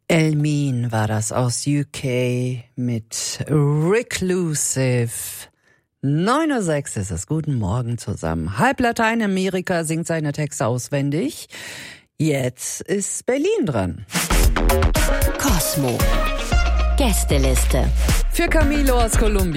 Elmin war das aus UK mit Reclusive. 9:06 Uhr ist es. Guten Morgen zusammen. Halb Lateinamerika singt seine Texte auswendig. Jetzt ist Berlin dran. Cosmo. Gästeliste. Für Camilo aus Kolumbien.